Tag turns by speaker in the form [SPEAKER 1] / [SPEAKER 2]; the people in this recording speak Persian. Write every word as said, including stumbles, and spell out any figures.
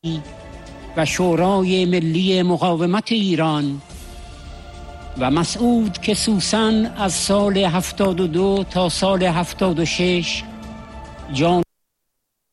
[SPEAKER 1] و شورای ملی مقاومت ایران و مسعود که سوسن از سال هفتاد و دو تا سال هفتاد و شش جان